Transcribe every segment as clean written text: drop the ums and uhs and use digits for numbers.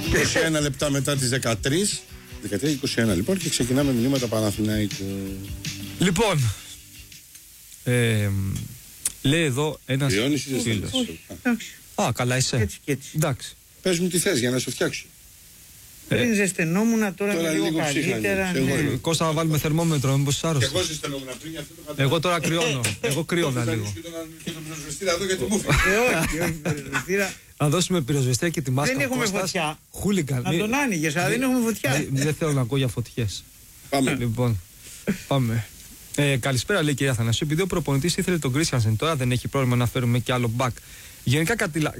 21 λεπτά μετά τις 13. 13-21 λοιπόν και ξεκινάμε μηνύματα Παναθηναϊκού. Λοιπόν, λέει εδώ ένας φίλος. Α, καλά είσαι. Έτσι και έτσι. Εντάξει. Πες μου τι θες για να σου φτιάξω. Πριν ζεσθενόμουν, τώρα είμαι λίγο καλύτερα. Κώστα, να βάλουμε θερμόμετρο, μήπως είσαι άρρωστος. Εγώ ζεσθενόμουν πριν, αυτό το καταλαβαίνω. Εγώ τώρα κρυώνω. Εγώ κρυώνα λίγο. Και τον πυροσβεστήρα εδώ γιατί μου φύγει. Όχι, πυροσβεστήρα. Να δώσουμε πυροσβεστήρα και τη μάσκα. Δεν έχουμε φωτιά. Χούλιγκαν. Να τον άνοιγες, αλλά δεν έχουμε φωτιά. Δεν θέλω να ακούω για φωτιές. Πάμε. Λοιπόν, πάμε. Καλησπέρα, λέει η κυρία Θανασίου. Επειδή ο προπονητής ήθελε τον Κρίστιανσεν, τώρα δεν έχει πρόβλημα να φέρουμε και άλλο back. Γενικά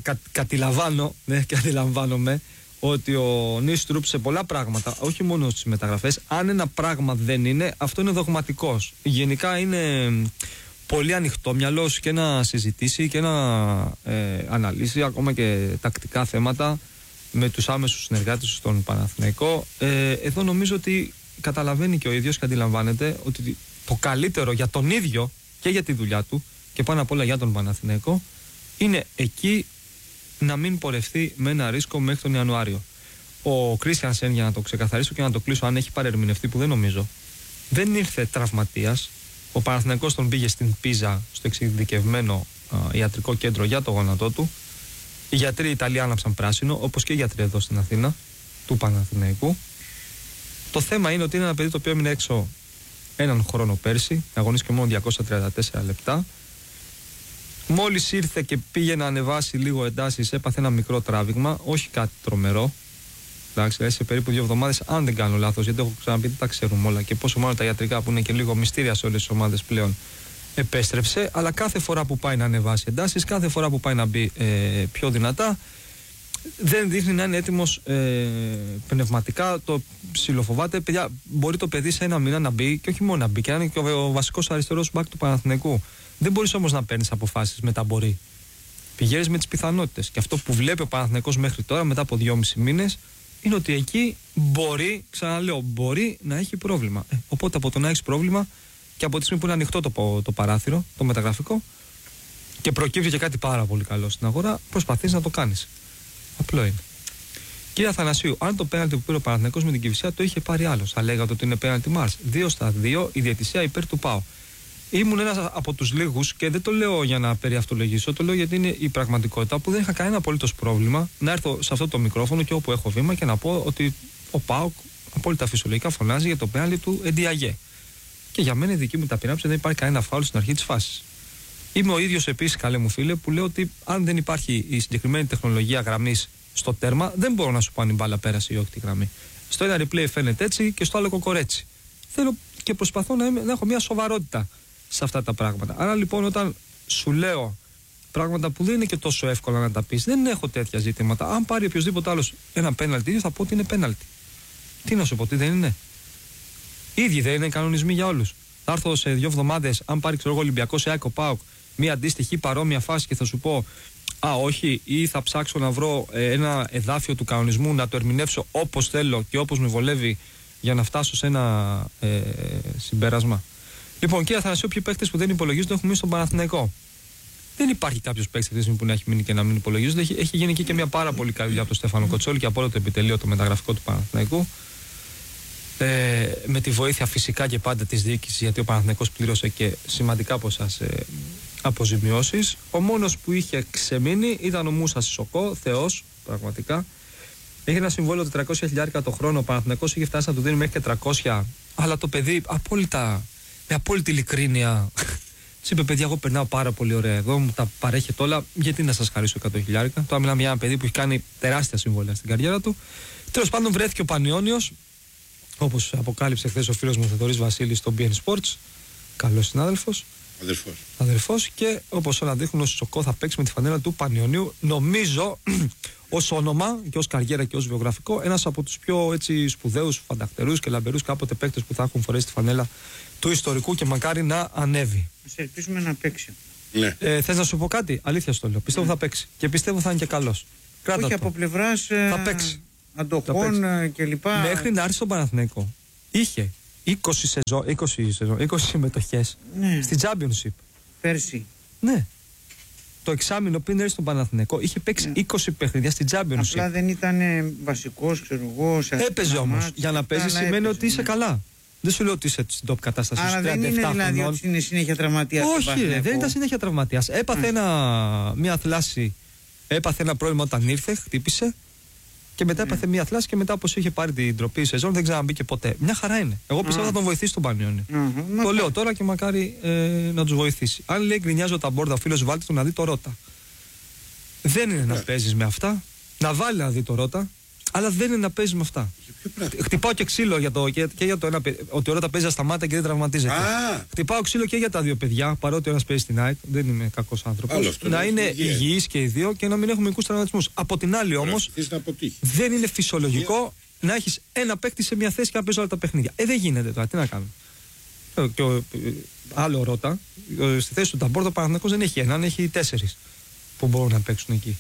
αντιλαμβάνομαι ότι ο Νίστρουπ σε πολλά πράγματα, όχι μόνο στις μεταγραφές, αν ένα πράγμα δεν είναι, αυτό είναι δογματικός. Γενικά είναι πολύ ανοιχτό μυαλός και να συζητήσει και να αναλύσει ακόμα και τακτικά θέματα με τους άμεσους συνεργάτες στον Παναθηναϊκό. Εδώ νομίζω ότι καταλαβαίνει και ο ίδιος και αντιλαμβάνεται ότι το καλύτερο για τον ίδιο και για τη δουλειά του και πάνω απ' όλα για τον Παναθηναϊκό είναι εκεί να μην πορευτεί με ένα ρίσκο μέχρι τον Ιανουάριο. Ο Κρίστιανσεν, για να το ξεκαθαρίσω και να το κλείσω, αν έχει παρερμηνευτεί, που δεν νομίζω, δεν ήρθε τραυματίας. Ο Παναθηναϊκός τον πήγε στην Πίζα, στο εξειδικευμένο ιατρικό κέντρο για το γόνατό του. Οι γιατροί Ιταλοί άναψαν πράσινο, όπως και οι γιατροί εδώ στην Αθήνα, του Παναθηναϊκού. Το θέμα είναι ότι είναι ένα παιδί το οποίο έμεινε έξω έναν χρόνο πέρσι, αγωνίστηκε μόνο 234 λεπτά. Μόλις ήρθε και πήγε να ανεβάσει λίγο εντάσεις, έπαθε ένα μικρό τράβηγμα, όχι κάτι τρομερό. Εντάξει, σε περίπου 2 εβδομάδες, αν δεν κάνω λάθος, γιατί έχω ξαναπεί, δεν τα ξέρουμε όλα και πόσο μάλλον τα ιατρικά που είναι και λίγο μυστήρια σε όλες τις ομάδες πλέον. Επέστρεψε, αλλά κάθε φορά που πάει να ανεβάσει εντάσεις, κάθε φορά που πάει να μπει πιο δυνατά, δεν δείχνει να είναι έτοιμος πνευματικά. Το ψιλοφοβάται. Παιδιά, μπορεί το παιδί σε ένα μήνα να μπει και όχι μόνο να μπει, και να είναι και ο βασικός αριστερός μπακ του Παναθηναϊκού. Δεν μπορείς όμως να παίρνεις αποφάσεις με τα μπορεί. Πηγαίνεις με τις πιθανότητες. Και αυτό που βλέπει ο Παναθηναϊκός μέχρι τώρα, μετά από 2,5 μήνες, είναι ότι εκεί μπορεί, ξαναλέω, μπορεί να έχει πρόβλημα. Οπότε από το να έχεις πρόβλημα και από τη στιγμή που είναι ανοιχτό το παράθυρο, το μεταγραφικό, και προκύψει και κάτι πάρα πολύ καλό στην αγορά, προσπαθείς να το κάνεις. Απλό είναι. Κύριε Αθανασίου, αν το πέναλτι που πήρε ο Παναθηναϊκός με την Κηφισιά το είχε πάρει άλλος, θα λέγατε ότι είναι πέναλτι Μάρς. 2-2 η διαιτησία υπέρ του ΠΑΟ. Ήμουν ένας από τους λίγους, και δεν το λέω για να περιαυτολογήσω, το λέω γιατί είναι η πραγματικότητα, που δεν είχα κανένα απολύτως πρόβλημα να έρθω σε αυτό το μικρόφωνο και όπου έχω βήμα και να πω ότι ο ΠΑΟΚ απόλυτα φυσιολογικά φωνάζει για το πέναλτι του Εντιαγέ. Και για μένα η δική μου ταπεινάψη δεν υπάρχει κανένα φάουλ στην αρχή της φάσης. Είμαι ο ίδιος επίσης, καλέ μου φίλε, που λέω ότι αν δεν υπάρχει η συγκεκριμένη τεχνολογία γραμμής στο τέρμα, δεν μπορώ να σου πω αν η μπάλα πέρασε ή όχι τη γραμμή. Στο ένα replay φαίνεται έτσι και στο άλλο κοκορέτσι. Θέλω και προσπαθώ να έχω μια σοβαρότητα σε αυτά τα πράγματα. Άρα λοιπόν, όταν σου λέω πράγματα που δεν είναι και τόσο εύκολα να τα πεις, δεν έχω τέτοια ζητήματα. Αν πάρει οποιοδήποτε άλλο ένα πέναλτι, θα πω ότι είναι πέναλτι. Τι να σου πω, τι δεν είναι. Ίδιοι δεν είναι οι κανονισμοί για όλους. Θα έρθω σε 2 εβδομάδες, αν πάρει ξέρω εγώ Ολυμπιακός ή ΑΕΚ ΠΑΟΚ, μια αντίστοιχη παρόμοια φάση και θα σου πω όχι, ή θα ψάξω να βρω ένα εδάφιο του κανονισμού να το ερμηνεύσω όπως θέλω και όπως με βολεύει για να φτάσω σε ένα συμπέρασμα. Λοιπόν, κύριε Αθανασίου, ποιοι παίκτες που δεν υπολογίζονται έχουν μείνει στον Παναθηναϊκό? Δεν υπάρχει κάποιος παίκτης αυτή τη στιγμή που να έχει μείνει και να μην υπολογίζονται. Έχει γίνει και μια πάρα πολύ καλή δουλειά από τον Στέφανο Κοτσόλη και από όλο το επιτελείο το μεταγραφικό του Παναθηναϊκού. Με τη βοήθεια φυσικά και πάντα της διοίκησης, γιατί ο Παναθηναϊκός πλήρωσε και σημαντικά ποσά σε αποζημιώσεις. Ο μόνος που είχε ξεμείνει ήταν ο Μούσας Σοκό, θεός πραγματικά. Έχει ένα συμβόλαιο 400.000 το χρόνο. Ο Παναθηναϊκός είχε φτάσει να του δίνει μέχρι και 300, αλλά το παιδί με απόλυτη ειλικρίνεια της είπε: παιδιά, εγώ περνάω πάρα πολύ ωραία εδώ, μου τα παρέχετε όλα, γιατί να σας χαρίσω 100.000? Τώρα μιλάμε για ένα παιδί που έχει κάνει τεράστια συμβόλαια στην καριέρα του. Τέλος πάντων, βρέθηκε ο Πανιόνιος, όπως αποκάλυψε χθες ο φίλος μου Θοδωρής Βασίλης στο BN Sports. Καλός συνάδελφος. Αδερφός. Και όπως όλα δείχνουν, ο Σοκό θα παίξει με τη φανέλα του Πανιωνίου. Νομίζω ως όνομα και ως καριέρα και ως βιογραφικό, ένας από τους πιο έτσι σπουδαίους, φανταχτερούς και λαμπερούς κάποτε παίκτες που θα έχουν φορέσει τη φανέλα του ιστορικού και μακάρι να ανέβει. Ας ελπίσουμε να παίξει. Ναι. Θες να σου πω κάτι? Αλήθεια στο λέω. Πιστεύω θα παίξει. Και πιστεύω θα είναι και καλός. Όχι από πλευράς θα παίξει. Αντοχών κλπ. Μέχρι να έρθει στον Παναθηναϊκό είχε 20 συμμετοχές στη Championship. Πέρσι. Ναι. στο εξάμηνο πριν έρθει στον Παναθηναϊκό είχε παίξει 20 παιχνίδια στην Championship. Απλά δεν ήταν βασικός, ξέρω εγώ. Έπαιζε όμως. Για να παίζει σημαίνει ότι είσαι καλά. Δεν σου λέω ότι είσαι στην top κατάσταση. Άρα δεν είναι δηλαδή ότι είναι συνέχεια τραυματίας. Όχι, δεν ήταν συνέχεια τραυματίας. Έπαθε μια θλάση. Έπαθε ένα πρόβλημα όταν ήρθε, χτύπησε. Και μετά έπαθε μια θλάση και μετά, όπως είχε πάρει την τροπή σεζόν, δεν ξαναμπήκε ποτέ. Μια χαρά είναι. Εγώ πιστεύω θα τον βοηθήσει τον Πανιόνιο. Το λέω τώρα και μακάρι να του βοηθήσει. Αν λέει γκρινιάζω τα μπόρδα, ο φίλος βάλτε του να δει το Ρώτα. Δεν είναι να παίζει με αυτά. Να βάλει να δει το Ρώτα, αλλά δεν είναι να παίζει με αυτά. Χτυπάω και ξύλο και για το ένα ότι ο Ρώτα παίζει ασταμάτα και δεν τραυματίζεται. Χτυπάω ξύλο και για τα δύο παιδιά, παρότι ο ένας παίζει στην ΑΕΚ, δεν είμαι κακός άνθρωπος. Να είναι υγιείς και οι δύο και να μην έχουμε μικρούς τραυματισμούς. Από την άλλη όμως, δεν είναι φυσιολογικό να έχεις ένα παίκτη σε μια θέση και να παίζει όλα τα παιχνίδια. Δεν γίνεται τώρα, τι να κάνουμε. Και άλλο Ρώτα, στη θέση του Ταμπόρδο, ο Παναθηναϊκός δεν έχει έναν, έχει 4 που μπορούν να παίξουν εκεί.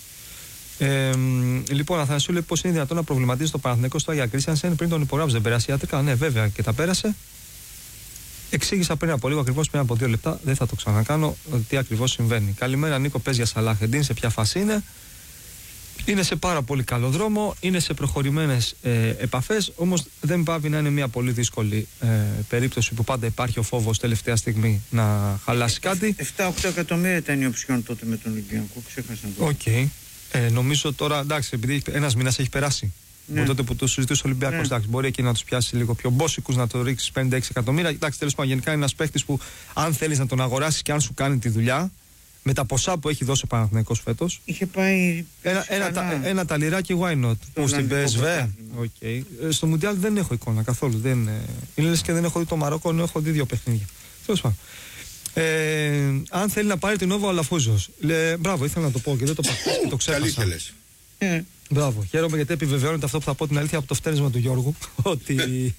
Λοιπόν, Αθανασίου λέει πως είναι δυνατόν να προβληματίζει το Παναθηναϊκό στο Άγια Κρίστιανσεν πριν τον υπογράψει. Δεν περάσει ιατρικά. Ναι, βέβαια και τα πέρασε. Εξήγησα πριν από λίγο, ακριβώς πριν από 2 λεπτά. Δεν θα το ξανακάνω. Τι ακριβώς συμβαίνει. Καλημέρα, Νίκο. Πες για Σαλάχεντιν. Σε ποια φάση είναι. Είναι σε πάρα πολύ καλό δρόμο. Είναι σε προχωρημένες επαφές. Όμως δεν πάβει να είναι μια πολύ δύσκολη περίπτωση που πάντα υπάρχει ο φόβος τελευταία στιγμή να χαλάσει κάτι. 7-8 εκατομμύρια ήταν η οψιόν τότε με τον Ολυμπιακό. Ξέχασα να το πω. Νομίζω τώρα, εντάξει, επειδή ένας μήνας έχει περάσει από τότε που το συζητούσε ο Ολυμπιακός, εντάξει, μπορεί εκεί να τους πιάσει λίγο πιο μπόσικους, να το ρίξεις 5-6 εκατομμύρια. Εντάξει, τέλος πάντων, γενικά είναι ένας παίχτης που αν θέλεις να τον αγοράσεις και αν σου κάνει τη δουλειά, με τα ποσά που έχει δώσει ο Παναθηναϊκός φέτος. Είχε πάει. Ένα ταλιράκι, why not? Που στην PSV. Στο Μουντιάλ δεν έχω εικόνα καθόλου. Είναι λες και δεν έχω δει το Μαρόκο, έχω δει 2 παιχνίδια. Τέλος πάντων. Αν θέλει να πάρει την Νόβα ο Αλαφούζος. Μπράβο, ήθελα να το πω και δεν το παθείς και το ξέχασα. Μπράβο, χαίρομαι γιατί επιβεβαιώνεται αυτό που θα πω την αλήθεια από το φτέρνισμα του Γιώργου. Ότι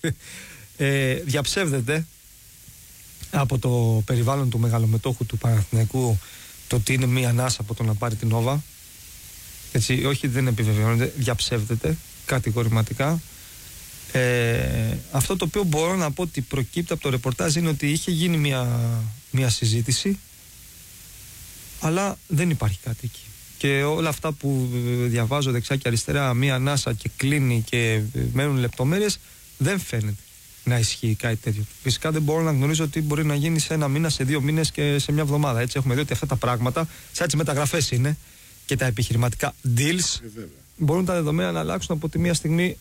διαψεύδεται από το περιβάλλον του μεγαλομετόχου του Παναθηναϊκού το ότι είναι μία ανάσα από το να πάρει την Νόβα. Έτσι, όχι, δεν επιβεβαιώνεται, διαψεύδεται κατηγορηματικά. Αυτό το οποίο μπορώ να πω ότι προκύπτει από το ρεπορτάζ είναι ότι είχε γίνει μια συζήτηση, αλλά δεν υπάρχει κάτι εκεί. Και όλα αυτά που διαβάζω δεξιά και αριστερά, μια ανάσα και κλείνει και μένουν λεπτομέρειες, δεν φαίνεται να ισχύει κάτι τέτοιο. Φυσικά δεν μπορώ να γνωρίζω ότι μπορεί να γίνει σε 1 μήνα, σε 2 μήνες και σε μια εβδομάδα. Έτσι έχουμε δει ότι αυτά τα πράγματα, σαν τις μεταγραφές είναι και τα επιχειρηματικά deals, μπορούν τα δεδομένα να αλλάξουν από τη μία στιγμή.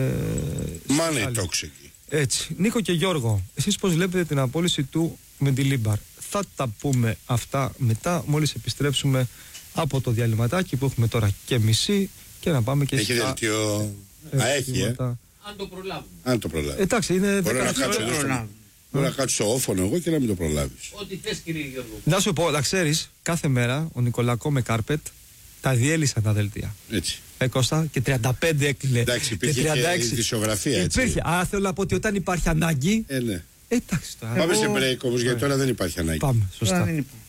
Μάνε τόξικη. Έτσι. Νίκο και Γιώργο, εσείς πώς βλέπετε την απόλυση του Μεντιλίμπαρ? Θα τα πούμε αυτά μετά, μόλις επιστρέψουμε από το διαλυματάκι που έχουμε τώρα και μισή και να πάμε και έχει δελτίο. Έχει, Αν το προλάβει. Εντάξει, είναι. Μπορεί να κάτσω στο όφωνο εγώ και να μην το προλάβεις. Ό,τι θες, κύριε Γιώργο. Να σου πω, να ξέρεις, κάθε μέρα ο Νικολακό με κάρπετ τα διέλυσαν τα δελτία. Έτσι. Κώστα, και 35 έκλειλε. Εντάξει, υπήρχε και ειδησιογραφία, έτσι. Υπήρχε. Άρα θέλω να πω ότι όταν υπάρχει ανάγκη. Ναι. Εντάξει τώρα. Πάμε σε break όμως, γιατί τώρα δεν υπάρχει ανάγκη. Πάμε, σωστά.